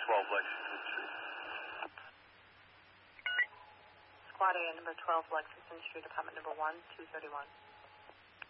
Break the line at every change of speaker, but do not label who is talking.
12 Lexington Street.
Squad A, number 12 Lexington Street, apartment number 1, 231.